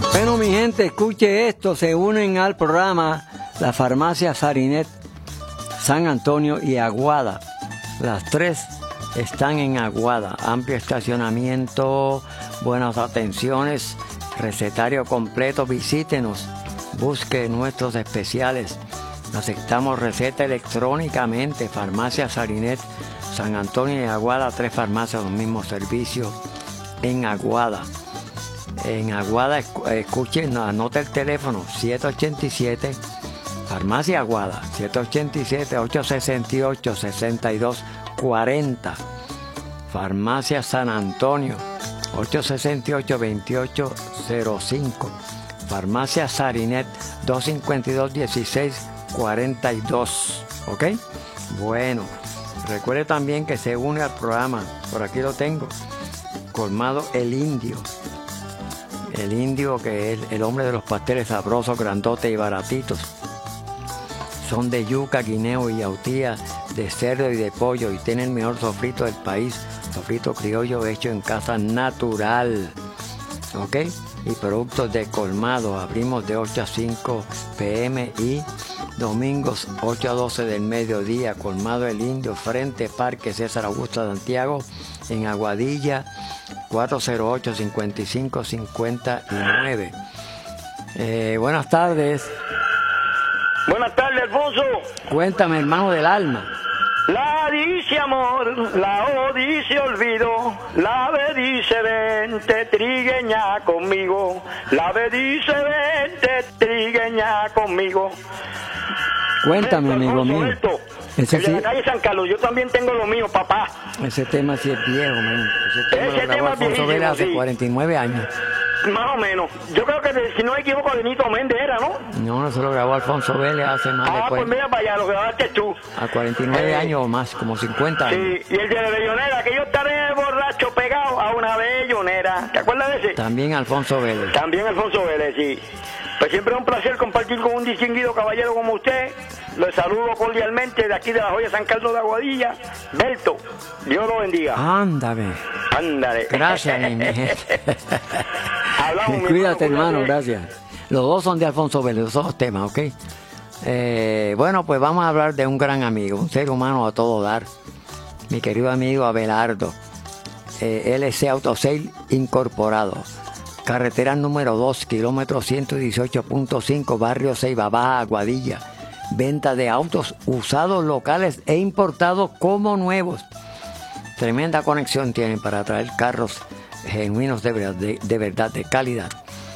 Bueno, mi gente, escuche esto. Se unen al programa la farmacia Sarinet, San Antonio y Aguada. Las tres están en Aguada. Amplio estacionamiento, buenas atenciones, recetario completo. Visítenos, busque nuestros especiales. Aceptamos receta electrónicamente. Farmacia Sarinet, San Antonio y Aguada. Tres farmacias, los mismos servicios en Aguada. En Aguada, escuchen, anota el teléfono 787, Farmacia Aguada, 787-868-6240. Farmacia San Antonio, 868-2805. Farmacia Sarinet, 252-1642. ¿Ok? Bueno, recuerde también que se une al programa, por aquí lo tengo, Colmado El Indio. El Indio, que es el hombre de los pasteles sabrosos, grandotes y baratitos. Son de yuca, guineo y yautía, de cerdo y de pollo, y tienen el mejor sofrito del país, sofrito criollo hecho en casa natural. ¿Ok? Y productos de Colmado. Abrimos de 8 a 5 p.m. y domingos 8 a 12 del mediodía. Colmado El Indio, frente Parque César Augusto Santiago, en Aguadilla, 408-5559. Buenas tardes. Buenas tardes, Alfonso. Cuéntame, hermano del alma. La dice amor, la O dice olvido, la B dice vente trigueña conmigo, la B dice vente trigueña conmigo. Cuéntame, amigo mío. Ese el de la calle San Carlos, yo también tengo lo mío, papá. Ese tema sí es viejo, man. Ese tema lo grabó Alfonso Vélez hace 49 años. Más o menos. Yo creo que, si no me equivoco, Benito Méndez era, ¿no? No, se lo grabó Alfonso Vélez hace más de... pues mira para allá, lo grabaste tú. A 49 años o más, como 50 años. Sí, y el de la bellonera, que yo estaré borracho pegado a una bellonera. ¿Te acuerdas de ese? También Alfonso Vélez. También Alfonso Vélez, sí. Pues siempre es un placer compartir con un distinguido caballero como usted. Lo saludo cordialmente de aquí de la Joya San Carlos de Aguadilla. Berto, Dios lo bendiga. Ándale. Gracias, mi gente. Cuídate, hermano, gracias. Los dos son de Alfonso Vélez, los dos temas, ¿ok? Bueno, pues vamos a hablar de un gran amigo, un ser humano a todo dar. Mi querido amigo Abelardo. LC Autosale Incorporado. Carretera número 2, kilómetro 118.5, barrio Ceiba Baja, Aguadilla. Venta de autos usados locales e importados como nuevos. Tremenda conexión tienen para traer carros genuinos de verdad, de calidad.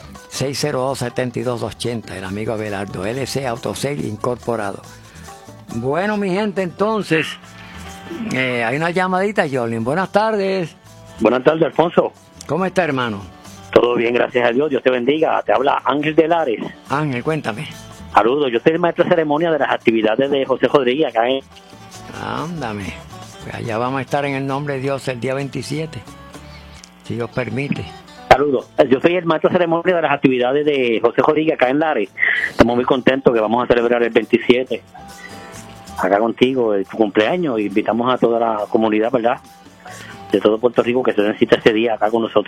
602-7280, el amigo Abelardo, LC Autosale Incorporado. Bueno, mi gente, entonces, hay una llamadita, Jolín. Buenas tardes. Buenas tardes, Alfonso. ¿Cómo está, hermano? Todo bien, gracias a Dios. Dios te bendiga. Te habla Ángel de Lares. Ángel, cuéntame. Saludos. Yo soy el maestro de ceremonia de las actividades de José Rodríguez acá en... Ándame. Pues allá vamos a estar en el nombre de Dios el día 27, si Dios permite. Saludos. Yo soy el maestro de ceremonia de las actividades de José Rodríguez acá en Lares. Estamos muy contentos que vamos a celebrar el 27 acá contigo, tu cumpleaños. Invitamos a toda la comunidad, ¿verdad?, de todo Puerto Rico que se necesita ese día acá con nosotros.